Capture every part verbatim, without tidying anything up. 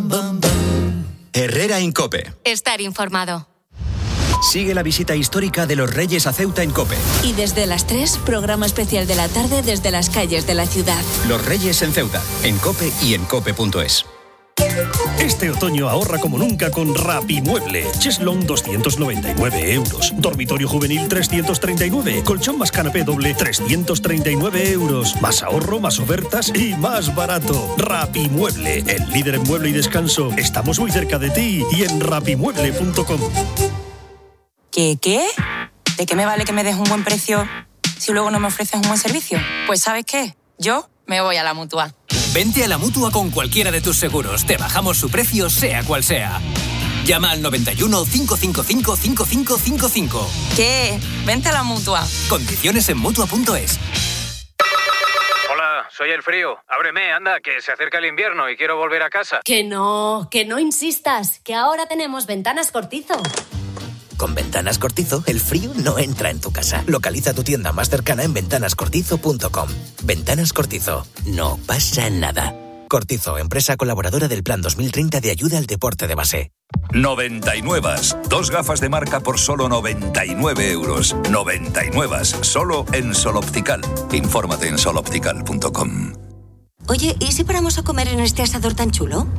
bam, bam, bam. Herrera en COPE. Estar informado. Sigue la visita histórica de los Reyes a Ceuta en COPE. Y desde las tres, programa especial de la tarde desde las calles de la ciudad. Los Reyes en Ceuta, en COPE y en cope punto es. Este otoño ahorra como nunca con Rapimueble. Cheslón doscientos noventa y nueve euros. Dormitorio juvenil trescientos treinta y nueve. Colchón más canapé doble trescientos treinta y nueve euros. Más ahorro, más ofertas y más barato. Rapimueble, el líder en mueble y descanso. Estamos muy cerca de ti y en rapimueble punto com. ¿Qué qué? ¿De qué me vale que me des un buen precio si luego no me ofreces un buen servicio? Pues ¿sabes qué? Yo me voy a la Mutua. Vente a la Mutua con cualquiera de tus seguros. Te bajamos su precio, sea cual sea. Llama al noventa y uno, cinco cinco cinco, cinco cinco cinco cinco. ¿Qué? Vente a la Mutua. Condiciones en Mutua punto es. Hola, soy el frío. Ábreme, anda, que se acerca el invierno y quiero volver a casa. Que no, que no insistas, que ahora tenemos Ventanas Cortizo. Con Ventanas Cortizo, el frío no entra en tu casa. Localiza tu tienda más cercana en ventanas cortizo punto com. Ventanas Cortizo. No pasa nada. Cortizo, empresa colaboradora del Plan dos mil treinta de ayuda al deporte de base. noventa y nueve. Dos gafas de marca por solo noventa y nueve euros. noventa y nueve. Solo en Sol Optical. Infórmate en sol optical punto com. Oye, ¿y si paramos a comer en este asador tan chulo?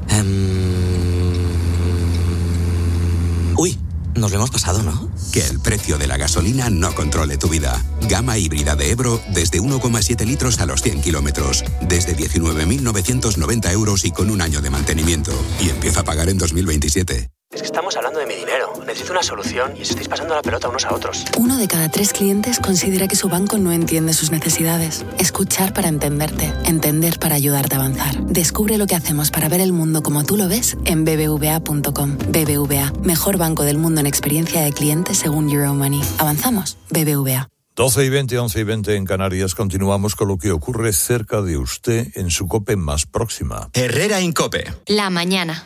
Um... Uy. Nos lo hemos pasado, ¿no? Que el precio de la gasolina no controle tu vida. Gama híbrida de Ebro desde uno coma siete litros a los cien kilómetros. Desde diecinueve mil novecientos noventa euros y con un año de mantenimiento. Y empieza a pagar en dos mil veintisiete. Es que estamos hablando de mi dinero. Necesito una solución y os estáis pasando la pelota unos a otros. Uno de cada tres clientes considera que su banco no entiende sus necesidades. Escuchar para entenderte. Entender para ayudarte a avanzar. Descubre lo que hacemos para ver el mundo como tú lo ves en b b v a punto com. B B V A, mejor banco del mundo en experiencia de cliente según Euromoney. ¿Avanzamos? B B V A. doce y veinte, once y veinte en Canarias. Continuamos con lo que ocurre cerca de usted en su COPE más próxima. Herrera en COPE. La mañana.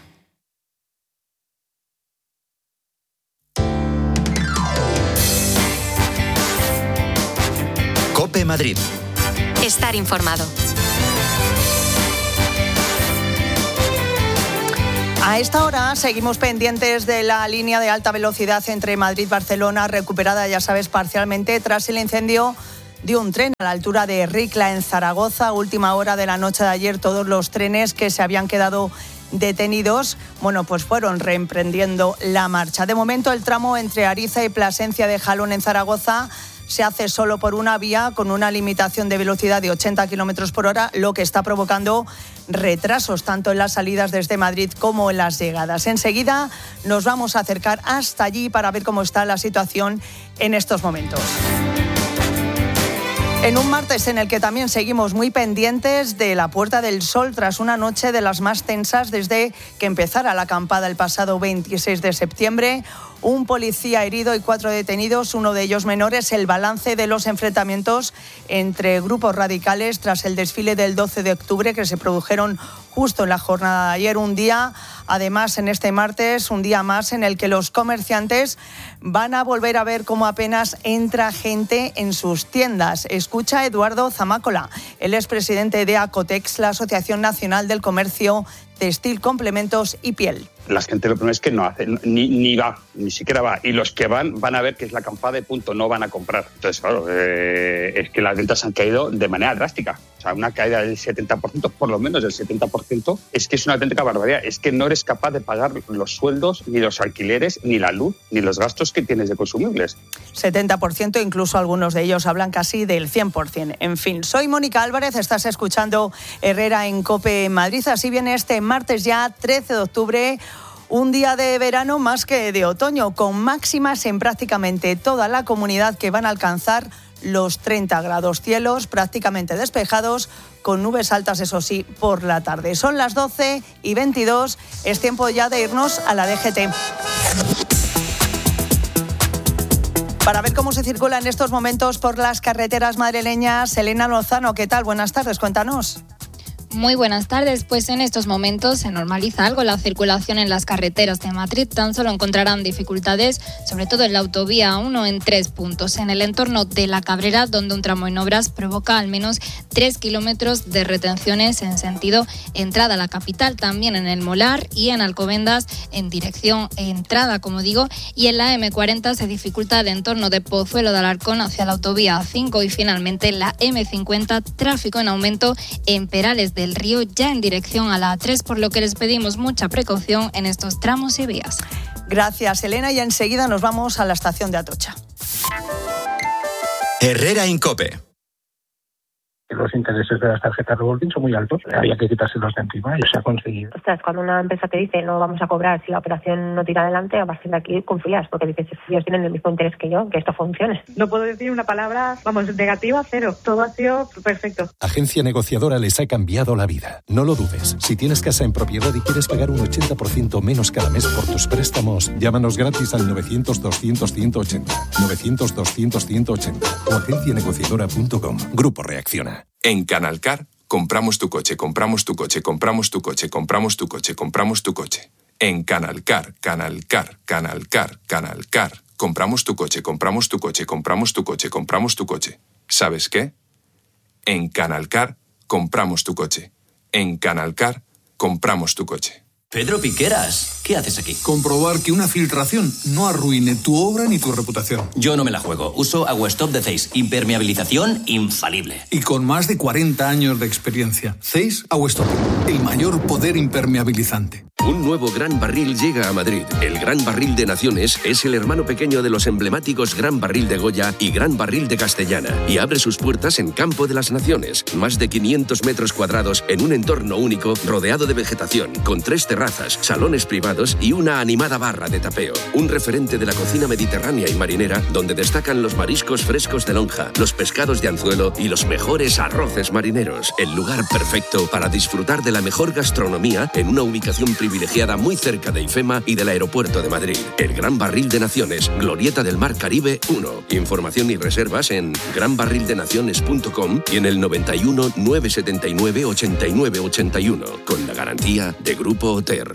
COPE Madrid. Estar informado. A esta hora seguimos pendientes de la línea de alta velocidad entre Madrid y Barcelona, recuperada, ya sabes, parcialmente tras el incendio de un tren a la altura de Ricla, en Zaragoza. Última hora de la noche de ayer, todos los trenes que se habían quedado detenidos, bueno, pues fueron reemprendiendo la marcha. De momento, el tramo entre Ariza y Plasencia de Jalón, en Zaragoza, se hace solo por una vía con una limitación de velocidad de ochenta kilómetros por hora, lo que está provocando retrasos tanto en las salidas desde Madrid como en las llegadas. Enseguida nos vamos a acercar hasta allí para ver cómo está la situación en estos momentos. En un martes en el que también seguimos muy pendientes de la Puerta del Sol tras una noche de las más tensas desde que empezara la acampada el pasado veintiséis de septiembre. Un policía herido y cuatro detenidos, uno de ellos menores. El balance de los enfrentamientos entre grupos radicales tras el desfile del doce de octubre que se produjeron justo en la jornada de ayer. Un día, además, en este martes, un día más en el que los comerciantes van a volver a ver cómo apenas entra gente en sus tiendas. Escucha a Eduardo Zamácola, el expresidente de ACOTEX, la Asociación Nacional del Comercio Textil, Complementos y Piel. La gente lo primero es que no hace, ni, ni va, ni siquiera va. Y los que van, van a ver que es la acampada de punto, no van a comprar. Entonces, claro, eh, es que las ventas han caído de manera drástica. O sea, una caída del setenta por ciento, por lo menos del setenta por ciento, es que es una auténtica barbaridad. Es que no eres capaz de pagar los sueldos, ni los alquileres, ni la luz, ni los gastos que tienes de consumibles. setenta por ciento, incluso algunos de ellos hablan casi del cien por ciento. En fin, soy Mónica Álvarez, estás escuchando Herrera en COPE Madrid. Así viene este martes ya, trece de octubre, un día de verano más que de otoño, con máximas en prácticamente toda la comunidad que van a alcanzar los treinta grados. Cielos prácticamente despejados, con nubes altas, eso sí, por la tarde. Son las doce y veintidós, es tiempo ya de irnos a la D G T. Para ver cómo se circula en estos momentos por las carreteras madrileñas, Elena Lozano, ¿qué tal? Buenas tardes, cuéntanos. Muy buenas tardes. Pues en estos momentos se normaliza algo la circulación en las carreteras de Madrid. Tan solo encontrarán dificultades, sobre todo en la autovía A uno, en tres puntos. En el entorno de La Cabrera, donde un tramo en obras provoca al menos tres kilómetros de retenciones en sentido entrada a la capital. También en el Molar y en Alcobendas en dirección entrada, como digo. Y en la eme cuarenta se dificulta el entorno de Pozuelo de Alarcón hacia la autovía A cinco. Y finalmente la eme cincuenta, tráfico en aumento en Perales del Río, ya en dirección a la A tres, por lo que les pedimos mucha precaución en estos tramos y vías. Gracias, Elena, y enseguida nos vamos a la estación de Atocha. Herrera Incope. Los intereses de las tarjetas revolving son muy altos, había que quitárselos de encima y se ha conseguido. Ostras, cuando una empresa te dice no vamos a cobrar si la operación no tira adelante, a partir de aquí confías, porque dices, ellos tienen el mismo interés que yo, que esto funcione. No puedo decir una palabra, vamos, negativa, cero. Todo ha sido perfecto. Agencia Negociadora les ha cambiado la vida. No lo dudes. Si tienes casa en propiedad y quieres pagar un ochenta por ciento menos cada mes por tus préstamos, llámanos gratis al novecientos, doscientos, ciento ochenta. novecientos, doscientos, ciento ochenta o agencia negociadora punto com. Grupo Reacciona. En Canalcar, compramos tu coche, compramos tu coche, compramos tu coche, compramos tu coche, compramos tu coche. En Canalcar, Canalcar, Canalcar, Canalcar, compramos tu coche, compramos tu coche, compramos tu coche, compramos tu coche. ¿Sabes qué? En Canalcar, compramos tu coche. En Canalcar, compramos tu coche. Pedro Piqueras, ¿qué haces aquí? Comprobar que una filtración no arruine tu obra ni tu reputación. Yo no me la juego. Uso Aguastop de Zeiss. Impermeabilización infalible. Y con más de cuarenta años de experiencia. Zeiss Aguastop, el mayor poder impermeabilizante. Un nuevo Gran Barril llega a Madrid. El Gran Barril de Naciones es el hermano pequeño de los emblemáticos Gran Barril de Goya y Gran Barril de Castellana. Y abre sus puertas en Campo de las Naciones. Más de quinientos metros cuadrados en un entorno único, rodeado de vegetación, con tres terrazas, salones privados y una animada barra de tapeo. Un referente de la cocina mediterránea y marinera, donde destacan los mariscos frescos de lonja, los pescados de anzuelo y los mejores arroces marineros. El lugar perfecto para disfrutar de la mejor gastronomía en una ubicación privilegiada privilegiada muy cerca de IFEMA y del aeropuerto de Madrid. El Gran Barril de Naciones, Glorieta del Mar Caribe uno. Información y reservas en gran barril de naciones punto com y en el noventa y uno, novecientos setenta y nueve, ochenta y nueve ochenta y uno, con la garantía de Grupo Oter.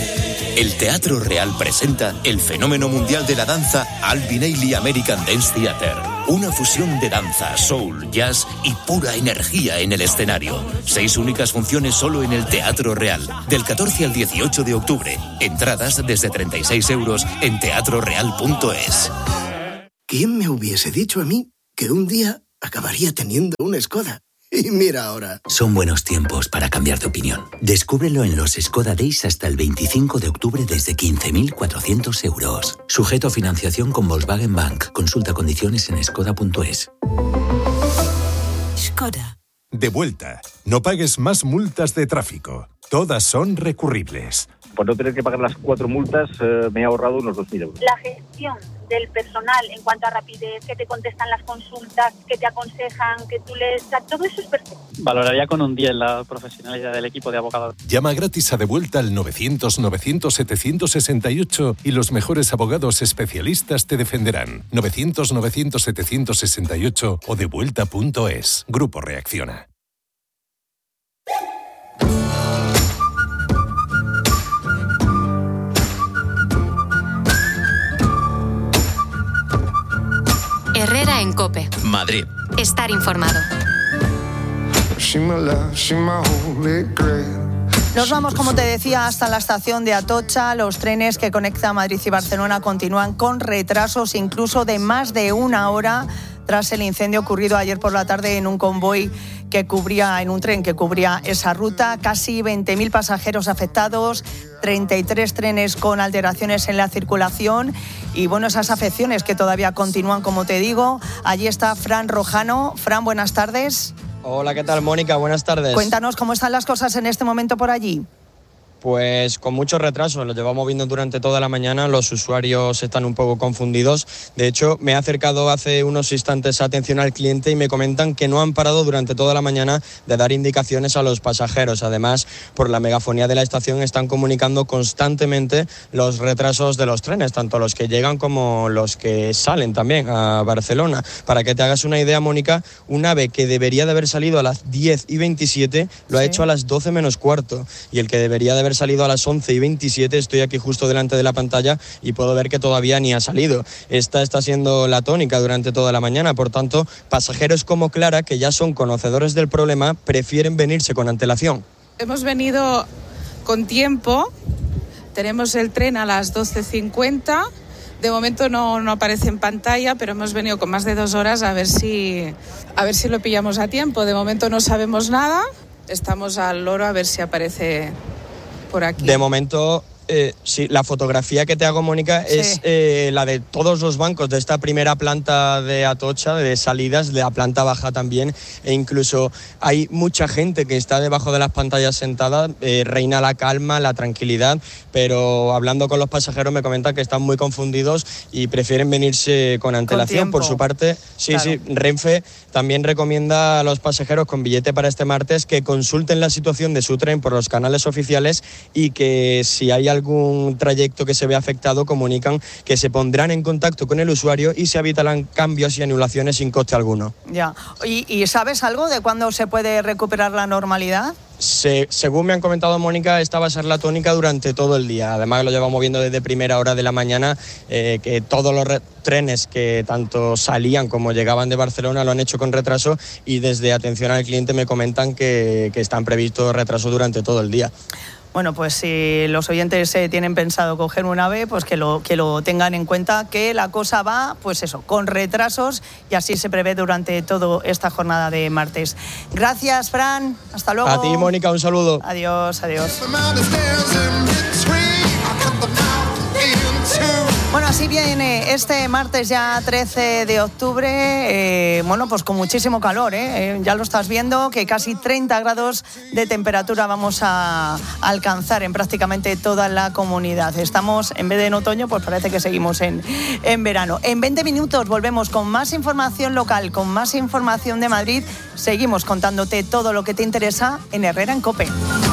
El Teatro Real presenta el fenómeno mundial de la danza Alvin Ailey American Dance Theater. Una fusión de danza, soul, jazz y pura energía en el escenario. Seis únicas funciones solo en el Teatro Real. Del catorce al dieciocho de octubre. Entradas desde treinta y seis euros en teatro real punto es. ¿Quién me hubiese dicho a mí que un día acabaría teniendo una Skoda? Y mira ahora. Son buenos tiempos para cambiar de opinión. Descúbrelo en los Skoda Days hasta el veinticinco de octubre desde quince mil cuatrocientos euros. Sujeto a financiación con Volkswagen Bank. Consulta condiciones en skoda punto es. Skoda. De vuelta. No pagues más multas de tráfico. Todas son recurribles. Por no tener que pagar las cuatro multas, eh, me he ahorrado unos dos mil euros. La gestión del personal en cuanto a rapidez, que te contestan las consultas, que te aconsejan, que tú les... Todo eso es perfecto. Valoraría con un diez la profesionalidad del equipo de abogados. Llama gratis a De Vuelta al novecientos, novecientos, setecientos sesenta y ocho y los mejores abogados especialistas te defenderán. novecientos, novecientos, setecientos sesenta y ocho o de vuelta punto es. Grupo Reacciona. Herrera en COPE. Madrid. Estar informado. Nos vamos, como te decía, hasta la estación de Atocha. Los trenes que conectan Madrid y Barcelona continúan con retrasos incluso de más de una hora tras el incendio ocurrido ayer por la tarde en un convoy que cubría, en un tren que cubría esa ruta. Casi veinte mil pasajeros afectados, treinta y tres trenes con alteraciones en la circulación y, bueno, esas afecciones que todavía continúan, como te digo. Allí está Fran Rojano. Fran, buenas tardes. Hola, ¿qué tal, Mónica? Buenas tardes. Cuéntanos cómo están las cosas en este momento por allí. Pues con mucho retraso, lo llevamos viendo durante toda la mañana, los usuarios están un poco confundidos. De hecho, me he acercado hace unos instantes a atención al cliente y me comentan que no han parado durante toda la mañana de dar indicaciones a los pasajeros. Además, por la megafonía de la estación están comunicando constantemente los retrasos de los trenes, tanto los que llegan como los que salen también a Barcelona. Para que te hagas una idea, Mónica, un AVE que debería de haber salido a las diez y veintisiete lo ha sí. hecho a las doce menos cuarto, y el que debería de haber salido a las once y veintisiete, estoy aquí justo delante de la pantalla y puedo ver que todavía ni ha salido. Esta está siendo la tónica durante toda la mañana, por tanto, pasajeros como Clara, que ya son conocedores del problema, prefieren venirse con antelación. Hemos venido con tiempo, tenemos el tren a las doce cincuenta, de momento no, no aparece en pantalla, pero hemos venido con más de dos horas a ver si, a ver si lo pillamos a tiempo. De momento no sabemos nada, estamos al loro a ver si aparece por aquí. De momento, eh, sí, la fotografía que te hago, Mónica, sí. es eh, la de todos los bancos de esta primera planta de Atocha, de salidas, de la planta baja también, e incluso hay mucha gente que está debajo de las pantallas sentada, eh, reina la calma, la tranquilidad, pero hablando con los pasajeros me comentan que están muy confundidos y prefieren venirse con antelación. Por su parte, sí, claro. sí, Renfe también recomienda a los pasajeros con billete para este martes que consulten la situación de su tren por los canales oficiales y que si hay algún trayecto que se ve afectado, comunican que se pondrán en contacto con el usuario y se evitarán cambios y anulaciones sin coste alguno. Ya. ¿Y, y sabes algo de cuándo se puede recuperar la normalidad? Se, según me han comentado, Mónica, esta va a ser la tónica durante todo el día. Además, lo llevamos viendo desde primera hora de la mañana, eh, que todos los re- trenes que tanto salían como llegaban de Barcelona lo han hecho con retraso, y desde atención al cliente me comentan que, que están previstos retrasos durante todo el día. Bueno, pues si los oyentes eh, tienen pensado coger un AVE, pues que lo, que lo tengan en cuenta, que la cosa va, pues eso, con retrasos, y así se prevé durante toda esta jornada de martes. Gracias, Fran. Hasta luego. A ti, Mónica, un saludo. Adiós, adiós. Bueno, así viene este martes ya trece de octubre, eh, bueno, pues con muchísimo calor, ¿eh? Ya lo estás viendo, que casi treinta grados de temperatura vamos a alcanzar en prácticamente toda la comunidad. Estamos, en vez de en otoño, pues parece que seguimos en, en verano. En veinte minutos volvemos con más información local, con más información de Madrid. Seguimos contándote todo lo que te interesa en Herrera en COPE.